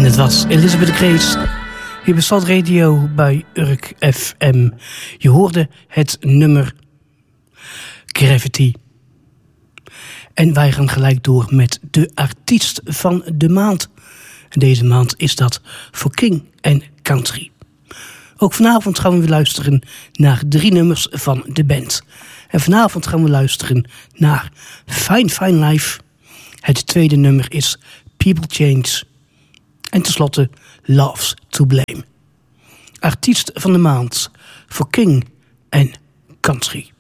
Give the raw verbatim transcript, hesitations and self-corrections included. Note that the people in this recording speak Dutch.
het was Elizabeth Grace. Hier bij Salt Radio bij Urk F M. Je hoorde het nummer Gravity. En wij gaan gelijk door met de artiest van de maand. En deze maand is dat voor King and Country. Ook vanavond gaan we weer luisteren naar drie nummers van de band. En vanavond gaan we luisteren naar Fine Fine Life. Het tweede nummer is People Change. En tenslotte Love's to Blame. Artiest van de maand voor King and Country.